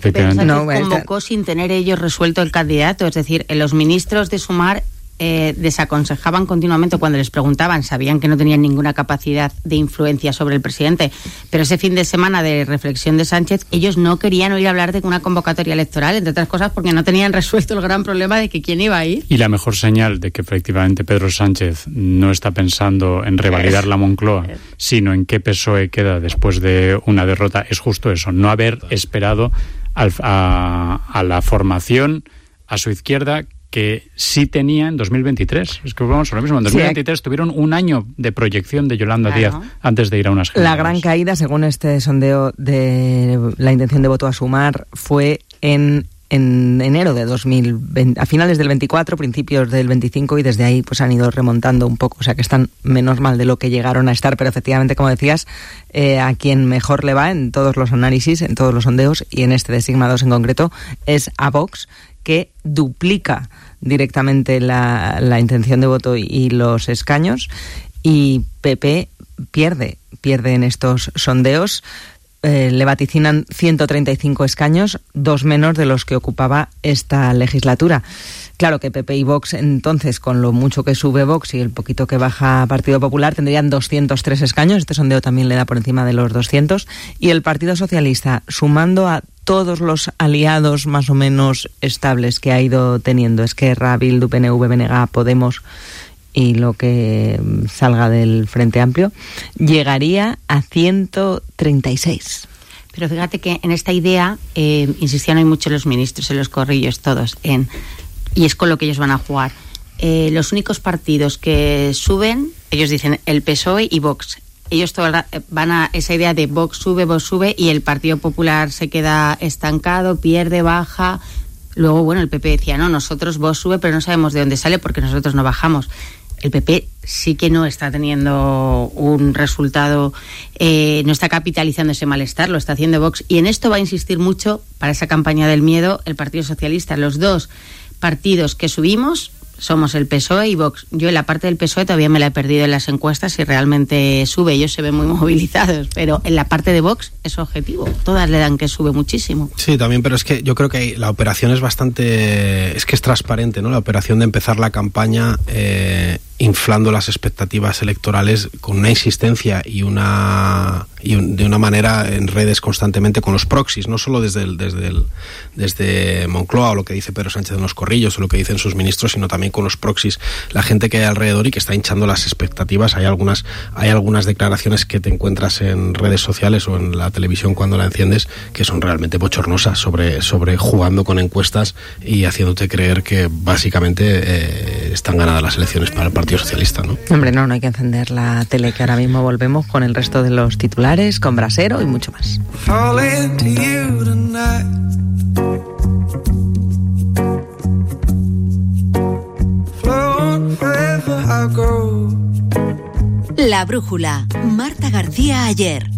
efectivamente. Pero Sánchez convocó sin tener ellos resuelto el candidato, es decir, los ministros de Sumar desaconsejaban continuamente cuando les preguntaban, sabían que no tenían ninguna capacidad de influencia sobre el presidente, pero ese fin de semana de reflexión de Sánchez, ellos no querían oír hablar de una convocatoria electoral, entre otras cosas porque no tenían resuelto el gran problema de que quién iba a ir. Y la mejor señal de que efectivamente Pedro Sánchez no está pensando en revalidar la Moncloa, sino en qué PSOE queda después de una derrota, es justo eso, no haber esperado a la formación a su izquierda que sí tenía en 2023. Es que vamos a lo mismo. En 2023 tuvieron un año de proyección de Yolanda Díaz antes de ir a unas generales. La gran caída, según este sondeo de la intención de voto a Sumar, fue en enero de 2020, a finales del 24, principios del 25, y desde ahí pues han ido remontando un poco. O sea que están menos mal de lo que llegaron a estar, pero efectivamente, como decías, a quien mejor le va en todos los análisis, en todos los sondeos, y en este de Sigma 2 en concreto, es a Vox, que duplica directamente la intención de voto y los escaños, y PP pierde en estos sondeos. Le vaticinan 135 escaños, 2 menos de los que ocupaba esta legislatura. Claro que PP y Vox, entonces, con lo mucho que sube Vox y el poquito que baja Partido Popular, tendrían 203 escaños. Este sondeo también le da por encima de los 200. Y el Partido Socialista, sumando a todos los aliados más o menos estables que ha ido teniendo, Esquerra, Bildu, PNV, BNG, Podemos y lo que salga del Frente Amplio, llegaría a 136. Pero fíjate que en esta idea insistían hoy mucho los ministros, en los corrillos todos, y es con lo que ellos van a jugar. Los únicos partidos que suben, ellos dicen el PSOE y Vox. Ellos van a esa idea de Vox sube, y el Partido Popular se queda estancado, pierde, baja. Luego, bueno, el PP decía, no, nosotros Vox sube, pero no sabemos de dónde sale porque nosotros no bajamos. El PP sí que no está teniendo un resultado, no está capitalizando ese malestar, lo está haciendo Vox. Y en esto va a insistir mucho, para esa campaña del miedo, el Partido Socialista. Los dos partidos que subimos somos el PSOE y Vox. Yo en la parte del PSOE todavía me la he perdido en las encuestas si realmente sube. Ellos se ven muy movilizados, pero en la parte de Vox es objetivo. Todas le dan que sube muchísimo. Sí, también, pero es que yo creo que la operación es bastante... Es que es transparente, ¿no? La operación de empezar la campaña inflando las expectativas electorales con una insistencia y de una manera en redes constantemente con los proxies, no solo desde Moncloa o lo que dice Pedro Sánchez en los corrillos o lo que dicen sus ministros, sino también con los proxies, la gente que hay alrededor y que está hinchando las expectativas. Hay algunas declaraciones que te encuentras en redes sociales o en la televisión cuando la enciendes que son realmente bochornosas sobre jugando con encuestas y haciéndote creer que básicamente están ganadas las elecciones para el Partido Socialista, ¿no? Hombre, no hay que encender la tele, que ahora mismo volvemos con el resto de los titulares, con Brasero y mucho más. La brújula, Marta García Ayer.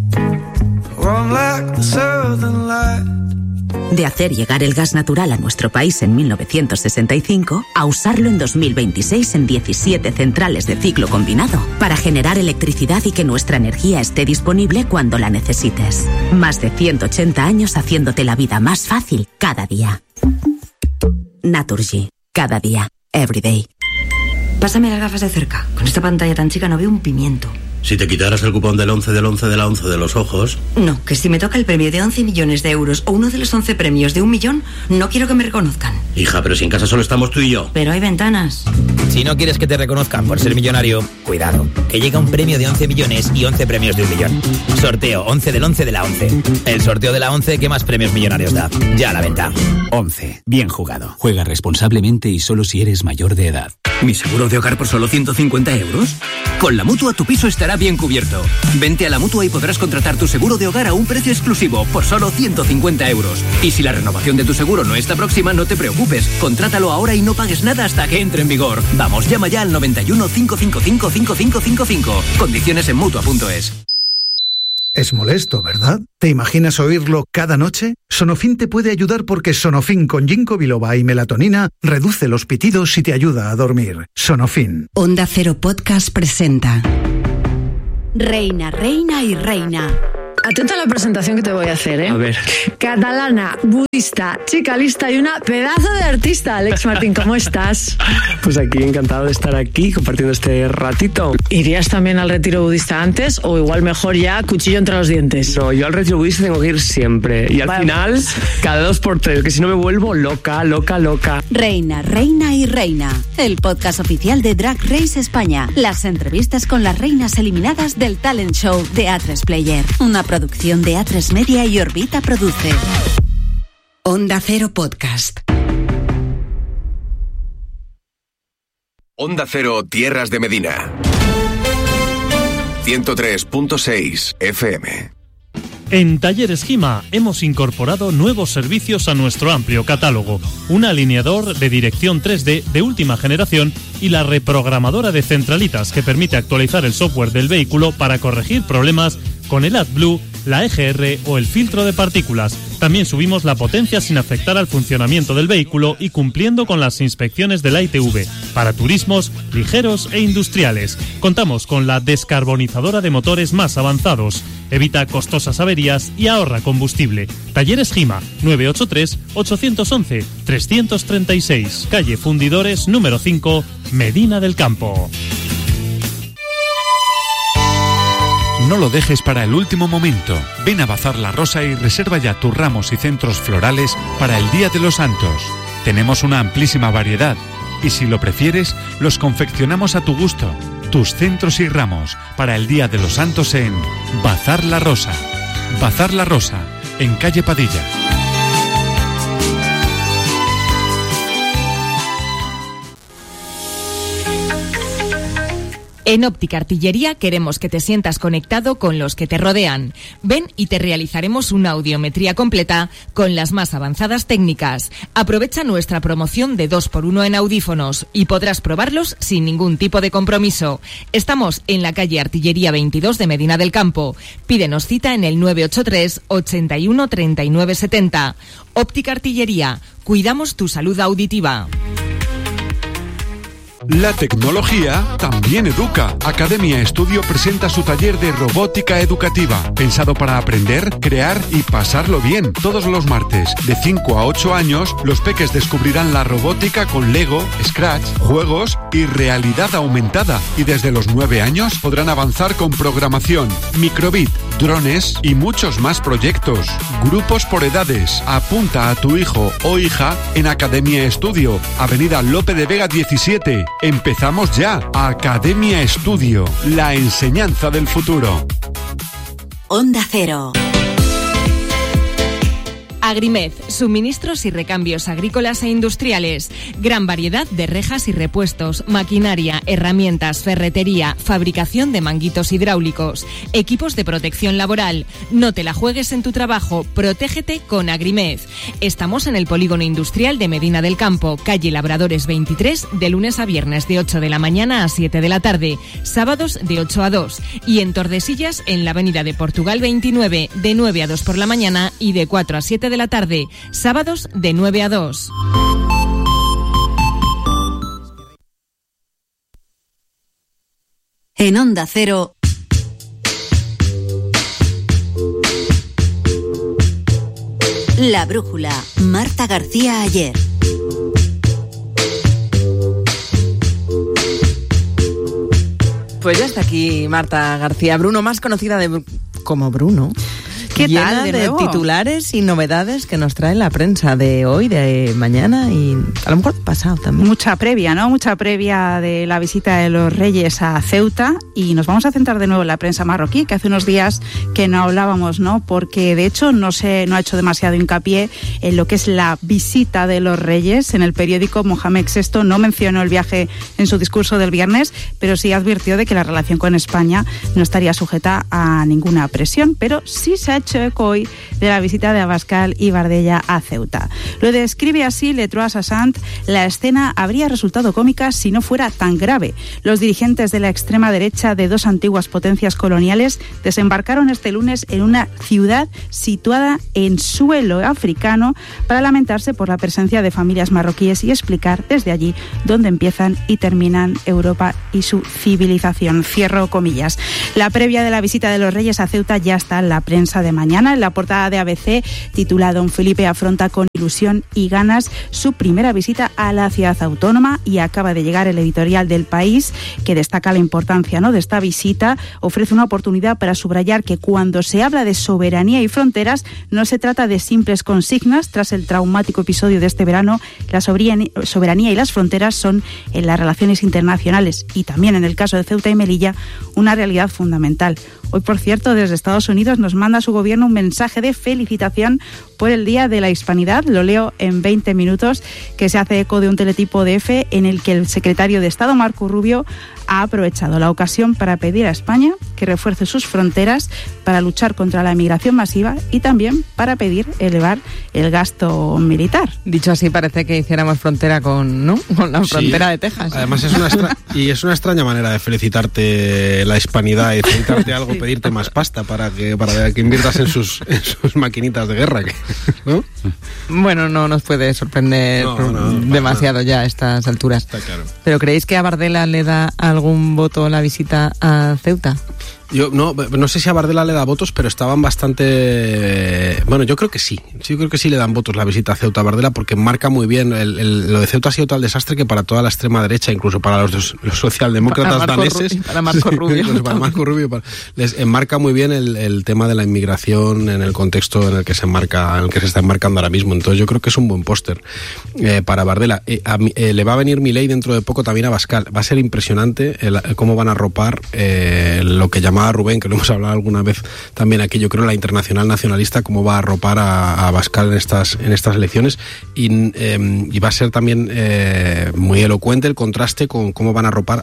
De hacer llegar el gas natural a nuestro país en 1965 a usarlo en 2026 en 17 centrales de ciclo combinado para generar electricidad y que nuestra energía esté disponible cuando la necesites. Más de 180 años haciéndote la vida más fácil cada día. Naturgy. Cada día. Every day. Pásame las gafas de cerca. Con esta pantalla tan chica no veo un pimiento. Si te quitaras el cupón del 11 del 11 de la 11 de los ojos... No, que si me toca el premio de 11 millones de euros o uno de los 11 premios de 1 millón, no quiero que me reconozcan. Hija, pero si en casa solo estamos tú y yo. Pero hay ventanas. Si no quieres que te reconozcan por ser millonario, cuidado, que llega un premio de 11 millones y 11 premios de 1 millón. Sorteo 11 del 11 de la 11. El sorteo de la 11 que más premios millonarios da. Ya a la venta. 11. Bien jugado. Juega responsablemente y solo si eres mayor de edad. ¿Mi seguro de hogar por solo 150 euros? Con la Mutua tu piso estará bien cubierto. Vente a la Mutua y podrás contratar tu seguro de hogar a un precio exclusivo por solo 150 euros. Y si la renovación de tu seguro no está próxima, no te preocupes. Contrátalo ahora y no pagues nada hasta que entre en vigor. Vamos, llama ya al 91 555 5555. Condiciones en Mutua.es. Es molesto, ¿verdad? ¿Te imaginas oírlo cada noche? Sonofin te puede ayudar porque Sonofin con ginkgo biloba y melatonina reduce los pitidos y te ayuda a dormir. Sonofin. Onda Cero Podcast presenta Reina, Reina y Reina. Atenta a la presentación que te voy a hacer, ¿eh? A ver. Catalana, budista, chica lista y una pedazo de artista. Alex Martín, ¿cómo estás? Pues aquí, encantado de estar aquí compartiendo este ratito. ¿Irías también al retiro budista antes o igual mejor ya cuchillo entre los dientes? No, yo al retiro budista tengo que ir siempre. Y al final, cada 2x3, que si no me vuelvo loca. Reina, reina y reina. El podcast oficial de Drag Race España. Las entrevistas con las reinas eliminadas del talent show de A3 Player. Una producción de A3 Media y Orbita Produce. Onda Cero Podcast. Onda Cero Tierras de Medina. 103.6 FM. En Talleres Gima hemos incorporado nuevos servicios a nuestro amplio catálogo. Un alineador de dirección 3D de última generación y la reprogramadora de centralitas que permite actualizar el software del vehículo para corregir problemas con el AdBlue, la EGR o el filtro de partículas. También subimos la potencia sin afectar al funcionamiento del vehículo y cumpliendo con las inspecciones de la ITV para turismos ligeros e industriales. Contamos con la descarbonizadora de motores más avanzados. Evita costosas averías y ahorra combustible. Talleres Gima, 983-811-336, calle Fundidores número 5, Medina del Campo. No lo dejes para el último momento. Ven a Bazar La Rosa y reserva ya tus ramos y centros florales para el Día de los Santos. Tenemos una amplísima variedad y si lo prefieres, los confeccionamos a tu gusto. Tus centros y ramos para el Día de los Santos en Bazar La Rosa. Bazar La Rosa, en calle Padilla. En Óptica Artillería queremos que te sientas conectado con los que te rodean. Ven y te realizaremos una audiometría completa con las más avanzadas técnicas. Aprovecha nuestra promoción de 2x1 en audífonos y podrás probarlos sin ningún tipo de compromiso. Estamos en la calle Artillería 22 de Medina del Campo. Pídenos cita en el 983 81 39 70. Óptica Artillería. Cuidamos tu salud auditiva. La tecnología también educa. Academia Estudio presenta su taller de robótica educativa, pensado para aprender, crear y pasarlo bien. Todos los martes, de 5 a 8 años, los peques descubrirán la robótica con Lego, Scratch, juegos y realidad aumentada. Y desde los 9 años podrán avanzar con programación, microbit, drones y muchos más proyectos. Grupos por edades. Apunta a tu hijo o hija en Academia Estudio, Avenida Lope de Vega 17. Empezamos ya. Academia Estudio, la enseñanza del futuro. Onda Cero. Agrimez, suministros y recambios agrícolas e industriales. Gran variedad de rejas y repuestos, maquinaria, herramientas, ferretería, fabricación de manguitos hidráulicos, equipos de protección laboral. No te la juegues en tu trabajo, protégete con Agrimez. Estamos en el Polígono Industrial de Medina del Campo, calle Labradores 23, de lunes a viernes de 8 de la mañana a 7 de la tarde, sábados de 8 a 2 y en Tordesillas en la avenida de Portugal 29, de 9 a 2 por la mañana y de 4 a 7 de la tarde, sábados de 9 a 2. En Onda Cero, La Brújula, Marta García Ayer. Pues ya está aquí Marta García Bruno, más conocida como Bruno. ¿Qué llena tal de titulares y novedades que nos trae la prensa de hoy, de mañana y a lo mejor de pasado también. Mucha previa, ¿no? Mucha previa de la visita de los Reyes a Ceuta y nos vamos a centrar de nuevo en la prensa marroquí, que hace unos días que no hablábamos, ¿no? Porque de hecho no ha hecho demasiado hincapié en lo que es la visita de los Reyes. En el periódico Mohamed VI no mencionó el viaje en su discurso del viernes, pero sí advirtió de que la relación con España no estaría sujeta a ninguna presión, pero sí se ha hecho mucho eco hoy de la visita de Abascal y Bardella a Ceuta. Lo describe así Le Trois Sassant: la escena habría resultado cómica si no fuera tan grave. Los dirigentes de la extrema derecha de dos antiguas potencias coloniales desembarcaron este lunes en una ciudad situada en suelo africano para lamentarse por la presencia de familias marroquíes y explicar desde allí dónde empiezan y terminan Europa y su civilización. Cierro comillas. La previa de la visita de los Reyes a Ceuta ya está en la prensa de mañana. En la portada de ABC titula: Don Felipe afronta con ilusión y ganas su primera visita a la ciudad autónoma, y acaba de llegar el editorial del País, que destaca la importancia, ¿no?, de esta visita. Ofrece una oportunidad para subrayar que cuando se habla de soberanía y fronteras no se trata de simples consignas. Tras el traumático episodio de este verano, la soberanía y las fronteras son, en las relaciones internacionales y también en el caso de Ceuta y Melilla, una realidad fundamental. Hoy, por cierto, desde Estados Unidos nos manda su gobierno un mensaje de felicitación por el Día de la Hispanidad. Lo leo en 20 minutos, que se hace eco de un teletipo de EFE en el que el secretario de Estado, Marco Rubio, ha aprovechado la ocasión para pedir a España que refuerce sus fronteras para luchar contra la emigración masiva y también para pedir elevar el gasto militar. Dicho así, parece que hiciéramos frontera con la frontera de Texas. Además es una extraña manera de felicitarte la hispanidad y felicitarte algo, pedirte más pasta para que inviertas en sus maquinitas de guerra, ¿no? Bueno, no nos puede sorprender demasiado ya a estas alturas. Está claro. ¿Pero creéis que a Bardella le da algún voto la visita a Ceuta? Yo no sé si a Bardella le da votos, pero estaban bastante... Bueno, yo creo que sí. Yo creo que sí le dan votos la visita a Ceuta a Bardella, porque marca muy bien. Lo de Ceuta ha sido tal desastre que para toda la extrema derecha, incluso para los socialdemócratas daneses... Para Marco Rubio. Para Marco Rubio les enmarca muy bien el tema de la inmigración en el contexto en el que se está enmarcando ahora mismo. Entonces yo creo que es un buen póster para Bardella. Le va a venir Milei dentro de poco también a Abascal. Va a ser impresionante cómo van a arropar lo que llamaba Rubén, que lo hemos hablado alguna vez también aquí, yo creo, la Internacional Nacionalista, cómo va a arropar a Abascal en estas elecciones, y va a ser también muy elocuente el contraste con cómo van a arropar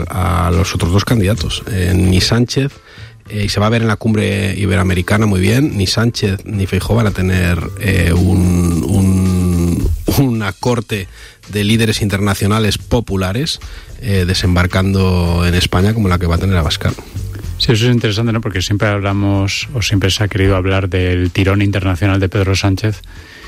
a los otros dos candidatos. Ni Sánchez, y se va a ver en la cumbre iberoamericana muy bien, ni Sánchez ni Feijóo van a tener una corte de líderes internacionales populares desembarcando en España como la que va a tener Abascal. Sí, eso es interesante, ¿no? Porque siempre hablamos, o siempre se ha querido hablar del tirón internacional de Pedro Sánchez,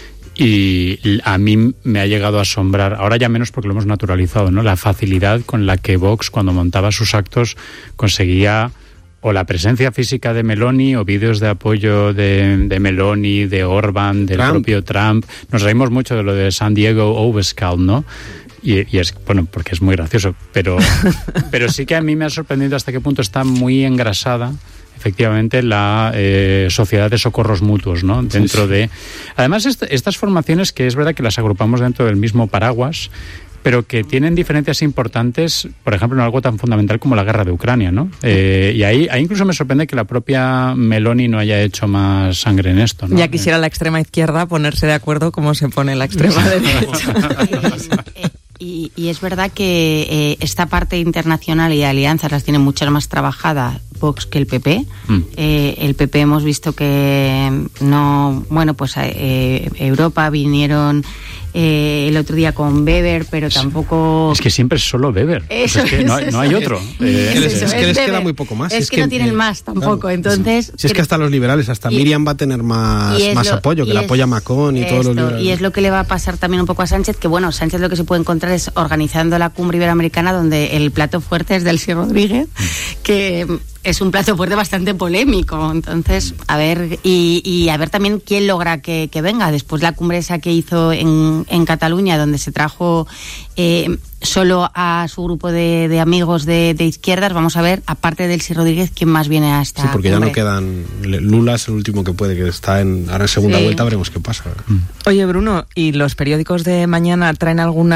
y a mí me ha llegado a asombrar, ahora ya menos porque lo hemos naturalizado, ¿no?, la facilidad con la que Vox, cuando montaba sus actos, conseguía o la presencia física de Meloni o vídeos de apoyo de Meloni, de Orbán, del propio Trump. Nos reímos mucho de lo de San Diego Overscal, ¿no? Y es, bueno, porque es muy gracioso, pero sí que a mí me ha sorprendido hasta qué punto está muy engrasada efectivamente la sociedad de socorros mutuos, ¿no? Dentro de... Además, estas formaciones, que es verdad que las agrupamos dentro del mismo paraguas, pero que tienen diferencias importantes, por ejemplo, en algo tan fundamental como la guerra de Ucrania, ¿no? Y ahí incluso me sorprende que la propia Meloni no haya hecho más sangre en esto, ¿no? Ya quisiera la extrema izquierda ponerse de acuerdo como se pone la extrema derecha. Y es verdad que esta parte internacional y alianzas las tiene mucho más trabajada Vox que el PP. El PP hemos visto que no... Bueno, pues Europa vinieron el otro día con Weber, pero tampoco... Es que siempre es solo Weber. Eso es que no hay otro. Es que les queda muy poco más. Es que no tienen más tampoco, claro. Entonces... Si es que hasta los liberales, hasta Miriam va a tener más apoyo, que la apoya Macron y todos los liberales. Y es lo que le va a pasar también un poco a Sánchez, que bueno, Sánchez lo que se puede encontrar es organizando la cumbre iberoamericana, donde el plato fuerte es Delcy Rodríguez, que es un plato fuerte bastante polémico. Entonces, a ver, y a ver también quién logra que venga. Después la cumbre esa que hizo en Cataluña, donde se trajo solo a su grupo de amigos de izquierdas, vamos a ver, aparte de Delcy Rodríguez, quién más viene a esta porque cumbre. Ya no quedan... Lula es el último que puede, que está ahora en segunda vuelta, veremos qué pasa. Oye, Bruno, ¿y los periódicos de mañana traen algunas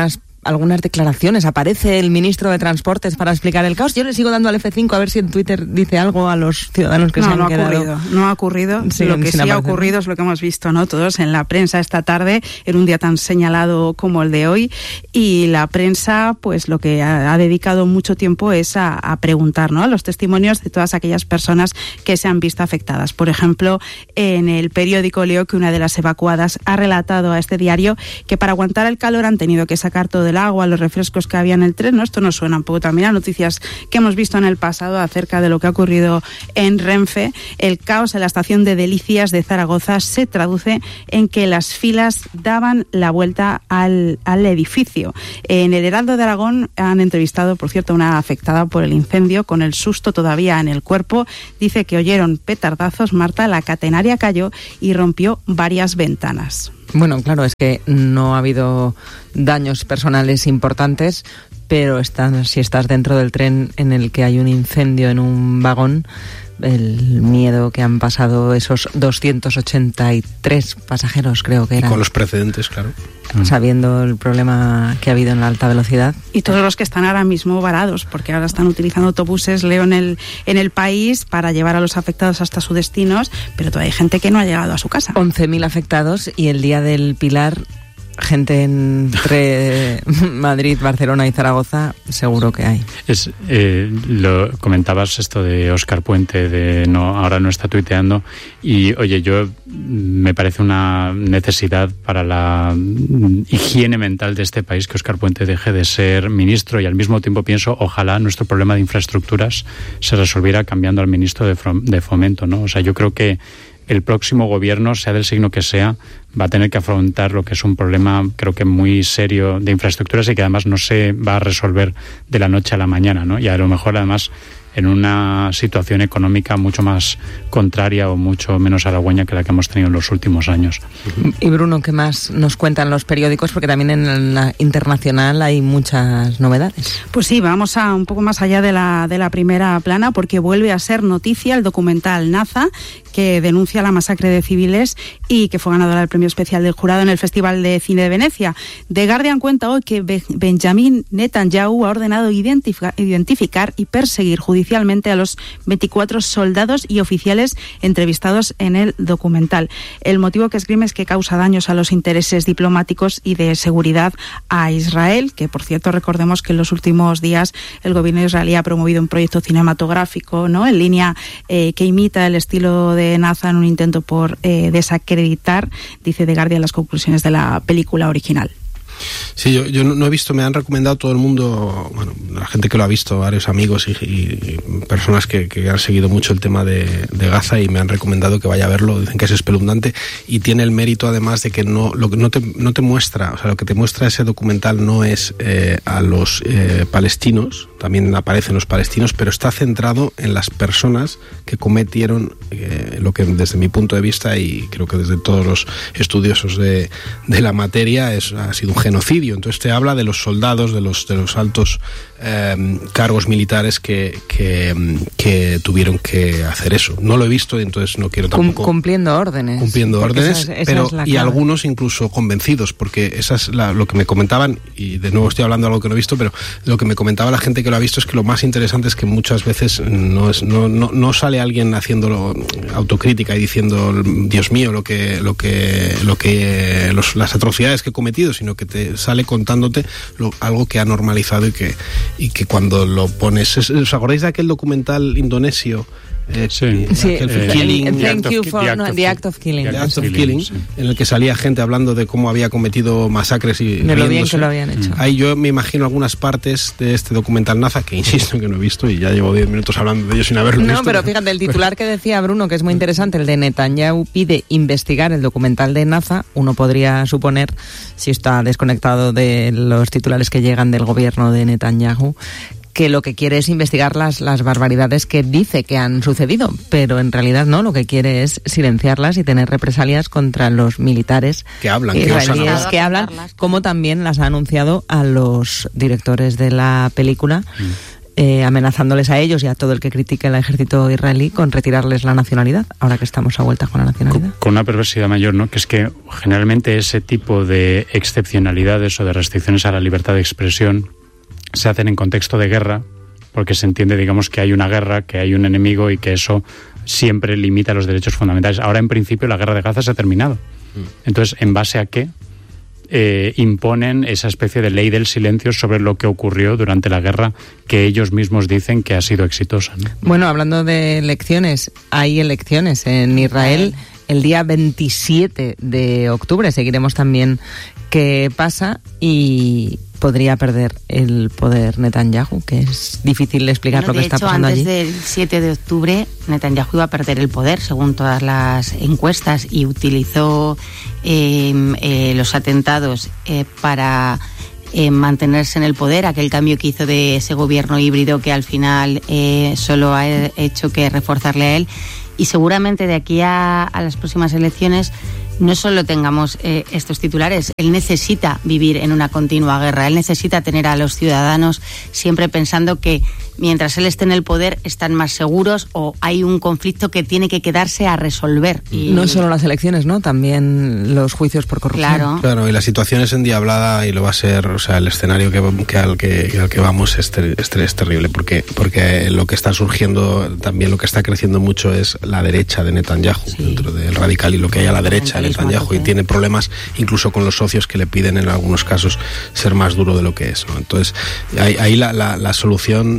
algunas declaraciones. Aparece el ministro de Transportes para explicar el caos. Yo le sigo dando al F5 a ver si en Twitter dice algo a los ciudadanos que se han quedado. No ha ocurrido. Lo que sí ha ocurrido es lo que hemos visto, ¿no? Todos en la prensa esta tarde, en un día tan señalado como el de hoy, y la prensa, pues lo que ha dedicado mucho tiempo es a preguntar, ¿no?, a los testimonios de todas aquellas personas que se han visto afectadas. Por ejemplo, en el periódico leo que una de las evacuadas ha relatado a este diario que para aguantar el calor han tenido que sacar todo el agua, los refrescos que había en el tren, ¿no? Esto nos suena un poco también a noticias que hemos visto en el pasado acerca de lo que ha ocurrido en Renfe. El caos en la estación de Delicias de Zaragoza se traduce en que las filas daban la vuelta al edificio. En el Heraldo de Aragón han entrevistado, por cierto, a una afectada por el incendio con el susto todavía en el cuerpo. Dice que oyeron petardazos, Marta, la catenaria cayó y rompió varias ventanas. Bueno, claro, es que no ha habido daños personales importantes, pero si estás dentro del tren en el que hay un incendio en un vagón, el miedo que han pasado esos 283 pasajeros, creo que eran. Y con los precedentes, claro. Sabiendo el problema que ha habido en la alta velocidad. Y todos los que están ahora mismo varados, porque ahora están utilizando autobuses, leo en el país, para llevar a los afectados hasta sus destinos, pero todavía hay gente que no ha llegado a su casa. 11.000 afectados, y el día del Pilar, gente entre Madrid, Barcelona y Zaragoza, seguro que hay. Lo comentabas esto de Óscar Puente, ahora no está tuiteando, y oye, me parece una necesidad para la higiene mental de este país que Óscar Puente deje de ser ministro, y al mismo tiempo pienso, ojalá nuestro problema de infraestructuras se resolviera cambiando al ministro de Fomento, ¿no? O sea, yo creo que el próximo gobierno, sea del signo que sea, va a tener que afrontar lo que es un problema, creo que muy serio, de infraestructuras, y que además no se va a resolver de la noche a la mañana, ¿no? Y a lo mejor además en una situación económica mucho más contraria o mucho menos halagüeña que la que hemos tenido en los últimos años. Y Bruno, ¿qué más nos cuentan los periódicos? Porque también en la internacional hay muchas novedades. Pues sí, vamos a un poco más allá de la primera plana, porque vuelve a ser noticia el documental Naza, que denuncia la masacre de civiles y que fue ganadora del premio especial del jurado en el Festival de Cine de Venecia. The Guardian cuenta hoy que Benjamin Netanyahu ha ordenado identificar y perseguir judicialmente a los 24 soldados y oficiales entrevistados en el documental. El motivo que esgrime es que causa daños a los intereses diplomáticos y de seguridad a Israel, que por cierto recordemos que en los últimos días el gobierno israelí ha promovido un proyecto cinematográfico, ¿no?, en línea que imita el estilo de Naza en un intento por desacreditar, dice The Guardian, las conclusiones de la película original. Sí, yo no he visto, me han recomendado todo el mundo, bueno, la gente que lo ha visto, varios amigos y personas que han seguido mucho el tema de Gaza, y me han recomendado que vaya a verlo. Dicen que es espeluznante y tiene el mérito además de que no te muestra, o sea, lo que te muestra ese documental no es a los palestinos, también aparecen los palestinos, pero está centrado en las personas que cometieron lo que desde mi punto de vista, y creo que desde todos los estudiosos de la materia, ha sido un genocidio. Entonces te habla de los soldados, de los altos cargos militares que tuvieron que hacer eso. No lo he visto y entonces no quiero tampoco... Cumpliendo órdenes. Pero y algunos incluso convencidos, porque esa es lo que me comentaban, y de nuevo estoy hablando de algo que no he visto, pero lo que me comentaba la gente que lo ha visto es que lo más interesante es que muchas veces no sale alguien haciéndolo autocrítica y diciendo, Dios mío, las atrocidades que he cometido, sino que te sale contándote algo que ha normalizado y que cuando lo pones... ¿Os acordáis de aquel documental indonesio? The Act of Killing, en el que salía gente hablando de cómo había cometido masacres y de lo bien que lo habían hecho. Ahí yo me imagino algunas partes de este documental Naza, que insisto que no he visto, y ya llevo 10 minutos hablando de ello sin haberlo visto. No, pero fíjate, el titular que decía Bruno, que es muy interesante, el de Netanyahu pide investigar el documental de Naza. Uno podría suponer, si está desconectado de los titulares que llegan del gobierno de Netanyahu, que lo que quiere es investigar las barbaridades que dice que han sucedido, pero en realidad no, lo que quiere es silenciarlas y tener represalias contra los militares israelíes que hablan, como también las ha anunciado a los directores de la película. amenazándoles a ellos y a todo el que critique el ejército israelí con retirarles la nacionalidad, ahora que estamos a vuelta con la nacionalidad. Con una perversidad mayor, ¿no? Que es que generalmente ese tipo de excepcionalidades o de restricciones a la libertad de expresión se hacen en contexto de guerra, porque se entiende, digamos, que hay una guerra, que hay un enemigo y que eso siempre limita los derechos fundamentales. Ahora, en principio, la guerra de Gaza se ha terminado. Entonces, ¿en base a qué imponen esa especie de ley del silencio sobre lo que ocurrió durante la guerra que ellos mismos dicen que ha sido exitosa, ¿no? Bueno, hablando de elecciones, hay elecciones en Israel el día 27 de octubre. Seguiremos también qué pasa y podría perder el poder Netanyahu, que es difícil de explicar lo que está pasando allí. De hecho, antes del 7 de octubre, Netanyahu iba a perder el poder, según todas las encuestas, y utilizó los atentados para mantenerse en el poder, aquel cambio que hizo de ese gobierno híbrido que al final solo ha hecho que reforzarle a él. Y seguramente de aquí a las próximas elecciones no solo tengamos estos titulares. Él necesita vivir en una continua guerra, él necesita tener a los ciudadanos siempre pensando que mientras él esté en el poder están más seguros o hay un conflicto que tiene que quedarse a resolver. Y no solo las elecciones, ¿no? También los juicios por corrupción. Claro, y la situación es endiablada y lo va a ser, o sea, el escenario al que vamos es terrible, porque lo que está surgiendo, también lo que está creciendo mucho es la derecha de Netanyahu, dentro del radical, y lo que hay a la derecha de Netanyahu, y tiene problemas incluso con los socios que le piden en algunos casos ser más duro de lo que es, ¿no? Entonces, ahí la solución,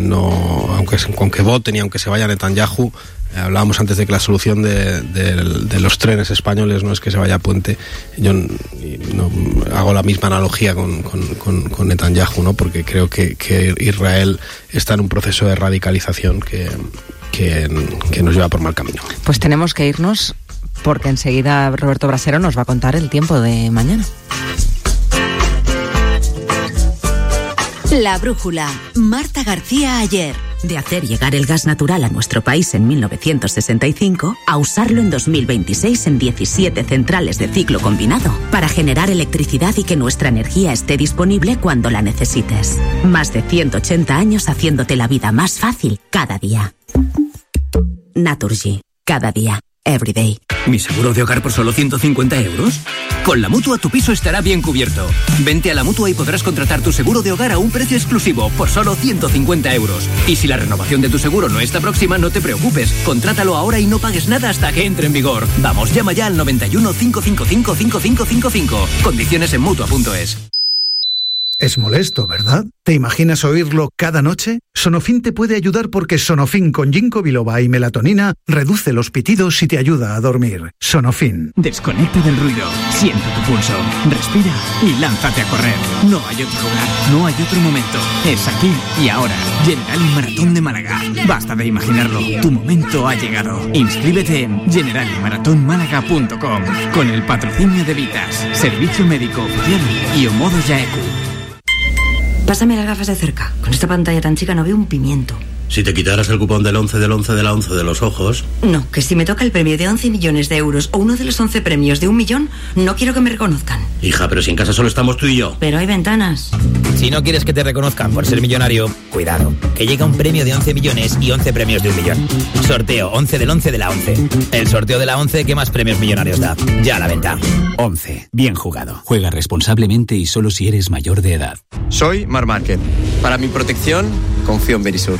aunque voten y aunque se vaya Netanyahu, hablábamos antes de que la solución de los trenes españoles no es que se vaya a Puente. Yo no hago la misma analogía con Netanyahu, ¿no? Porque creo que Israel está en un proceso de radicalización que nos lleva por mal camino. Pues tenemos que irnos, porque enseguida Roberto Brasero nos va a contar el tiempo de mañana. La brújula. Marta García Ayer. De hacer llegar el gas natural a nuestro país en 1965 a usarlo en 2026 en 17 centrales de ciclo combinado para generar electricidad y que nuestra energía esté disponible cuando la necesites. Más de 180 años haciéndote la vida más fácil cada día. Naturgy. Cada día. Everyday. ¿Mi seguro de hogar por solo 150 euros? Con la Mutua tu piso estará bien cubierto. Vente a la Mutua y podrás contratar tu seguro de hogar a un precio exclusivo por solo 150 euros. Y si la renovación de tu seguro no está próxima, no te preocupes. Contrátalo ahora y no pagues nada hasta que entre en vigor. Vamos, llama ya al 91 555 5555. Condiciones en Mutua.es. Es molesto, ¿verdad? ¿Te imaginas oírlo cada noche? Sonofin te puede ayudar porque Sonofin con ginkgo biloba y melatonina reduce los pitidos y te ayuda a dormir. Sonofin. Desconecta del ruido, siente tu pulso, respira y lánzate a correr. No hay otro lugar, no hay otro momento. Es aquí y ahora. Generali Maratón de Málaga. Basta de imaginarlo, tu momento ha llegado. Inscríbete en generaliMaratonmálaga.com con el patrocinio de Vitas, Servicio Médico Oficial y Omodo Yaeku. Pásame las gafas de cerca. Con esta pantalla tan chica no veo un pimiento. Si te quitaras el cupón del 11 del 11 de la 11 de los ojos... No, que si me toca el premio de 11 millones de euros o uno de los 11 premios de 1 millón, no quiero que me reconozcan. Hija, pero si en casa solo estamos tú y yo. Pero hay ventanas. Si no quieres que te reconozcan por ser millonario, cuidado, que llega un premio de 11 millones y 11 premios de 1 millón. Sorteo 11 del 11 de la 11. El sorteo de la 11 que más premios millonarios da. Ya a la venta. 11. Bien jugado. Juega responsablemente y solo si eres mayor de edad. Soy Mar Márquez. Para mi protección, confío en Verisur.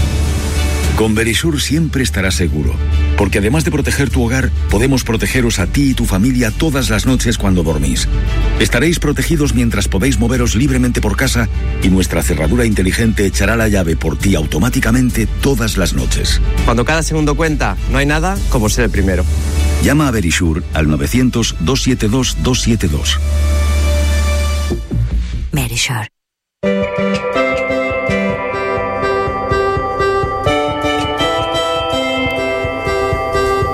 Con Verisur siempre estarás seguro, porque además de proteger tu hogar, podemos protegeros a ti y tu familia todas las noches cuando dormís. Estaréis protegidos mientras podéis moveros libremente por casa y nuestra cerradura inteligente echará la llave por ti automáticamente todas las noches. Cuando cada segundo cuenta, no hay nada como ser el primero. Llama a Verisur al 900-272-272. Verisur.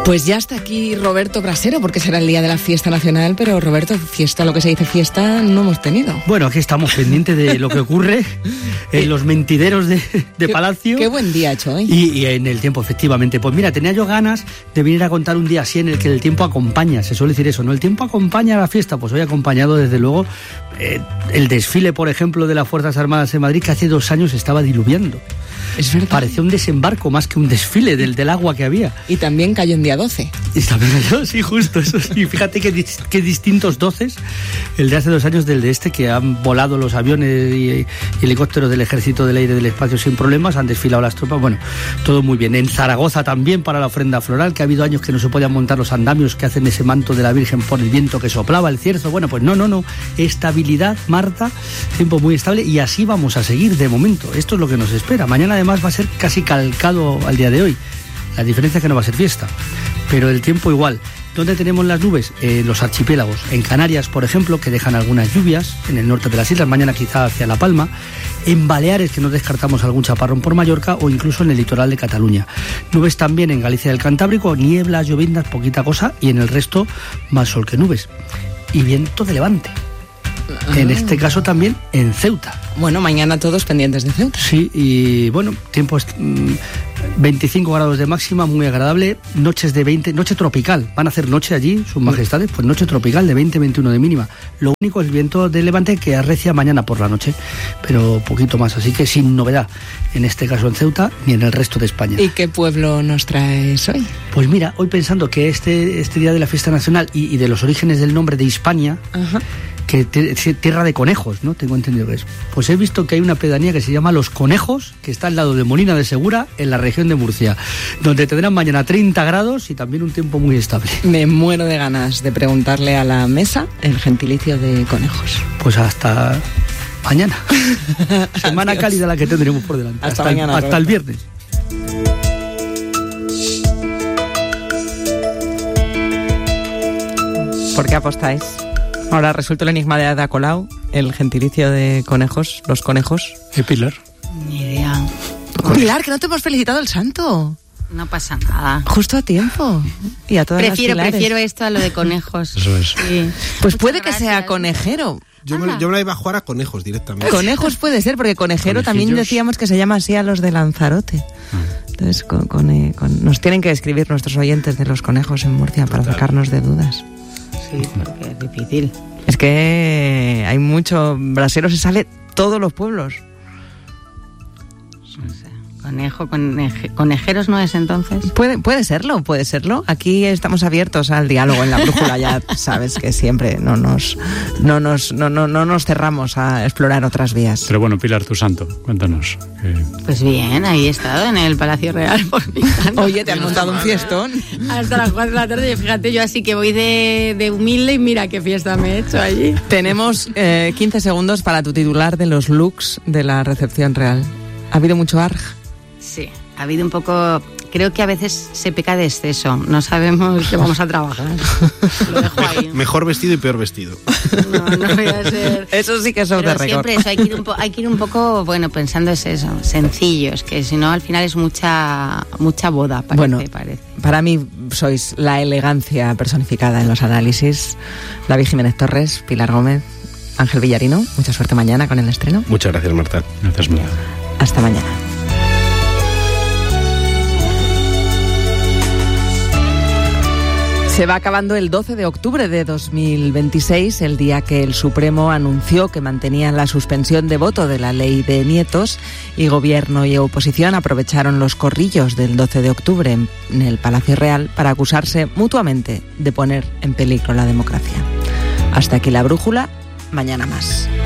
Pues ya está aquí Roberto Brasero, porque será el día de la fiesta nacional, pero Roberto, fiesta, lo que se dice fiesta, no hemos tenido. Bueno, aquí estamos pendientes de lo que ocurre en los mentideros de Palacio. Qué buen día ha hecho hoy. Y en el tiempo, efectivamente. Pues mira, tenía yo ganas de venir a contar un día así en el que el tiempo acompaña. Se suele decir eso, ¿no? El tiempo acompaña a la fiesta. Pues hoy ha acompañado, desde luego, el desfile, por ejemplo, de las Fuerzas Armadas en Madrid, que hace 2 años estaba diluviando. Es verdad. Parecía un desembarco más que un desfile del agua que había. Y también cayó en día 12. Y también cayó, sí, justo eso. Sí, fíjate qué distintos 12, el de hace 2 años del de este, que han volado los aviones y helicópteros del Ejército del Aire del Espacio sin problemas, han desfilado las tropas, bueno, todo muy bien. En Zaragoza también para la ofrenda floral, que ha habido años que no se podían montar los andamios que hacen ese manto de la Virgen por el viento que soplaba, el cierzo. Bueno, pues no. Estabilidad, Marta, tiempo muy estable, y así vamos a seguir de momento. Esto es lo que nos espera. Mañana además va a ser casi calcado al día de hoy. La diferencia es que no va a ser fiesta, pero el tiempo igual. ¿Dónde tenemos las nubes? Los archipiélagos. En Canarias, por ejemplo, que dejan algunas lluvias, en el norte de las islas, mañana quizá hacia La Palma. En Baleares, que no descartamos algún chaparrón por Mallorca, o incluso en el litoral de Cataluña. Nubes también en Galicia del Cantábrico, nieblas, llovindas, poquita cosa, y en el resto más sol que nubes. Y viento de levante. En este caso también en Ceuta. Bueno, mañana todos pendientes de Ceuta. Sí, y bueno, tiempo 25 grados de máxima, muy agradable, noches de 20, noche tropical, van a hacer noche allí, sus majestades, pues noche tropical de 20-21 de mínima. Lo único es el viento de levante que arrecia mañana por la noche, pero poquito más, así que sin novedad, en este caso en Ceuta, ni en el resto de España. ¿Y qué pueblo nos traes hoy? Pues mira, hoy pensando que este día de la fiesta nacional y de los orígenes del nombre de Hispania, ajá, que tierra de conejos, ¿no? Tengo entendido que es. Pues he visto que hay una pedanía que se llama Los Conejos, que está al lado de Molina de Segura, en la región de Murcia, donde tendrán mañana 30 grados y también un tiempo muy estable. Me muero de ganas de preguntarle a la mesa el gentilicio de conejos. Pues hasta mañana. Semana cálida la que tendremos por delante. Hasta mañana. Hasta el viernes. ¿Por qué apostáis? Ahora resuelto el enigma de Ada Colau, el gentilicio de conejos, los conejos. ¿Y Pilar? Ni idea. Pilar, que no te hemos felicitado el santo. No pasa nada. Justo a tiempo. Y a todas prefiero esto a lo de conejos. Eso es. Sí. Pues puede que sea conejero. Yo me la iba a jugar a conejos directamente. Conejos puede ser, porque conejero también decíamos que se llama así a los de Lanzarote. Entonces nos tienen que escribir nuestros oyentes de los conejos en Murcia para sacarnos de dudas. Sí, porque es difícil. Es que hay mucho... Brasero se sale todos los pueblos. Conejeros no es entonces. Puede serlo. Aquí estamos abiertos al diálogo en la brújula. Ya sabes que siempre no nos cerramos a explorar otras vías. Pero bueno, Pilar, tu santo, cuéntanos. Pues bien, ahí he estado en el Palacio Real por mi santo. Oye, te han montado un fiestón. Hasta las 4 de la tarde. Fíjate, yo así que voy de humilde y mira qué fiesta me he hecho allí. Tenemos 15 segundos para tu titular de los looks de la recepción real. ¿Ha habido mucho arg? Sí, ha habido un poco... Creo que a veces se peca de exceso. No sabemos que vamos a trabajar. Lo dejo ahí. Mejor vestido y peor vestido. No voy a ser... Eso sí que es de récord. Siempre eso, hay que ir un poco, bueno, pensando es eso, sencillos, que si no al final es mucha boda, parece. Para mí sois la elegancia personificada en los análisis. David Jiménez Torres, Pilar Gómez, Ángel Villarino. Mucha suerte mañana con el estreno. Muchas gracias, Marta. Gracias, Marta. Hasta mañana. Se va acabando el 12 de octubre de 2026, el día que el Supremo anunció que mantenía la suspensión de voto de la ley de nietos, y gobierno y oposición aprovecharon los corrillos del 12 de octubre en el Palacio Real para acusarse mutuamente de poner en peligro la democracia. Hasta aquí la brújula, mañana más.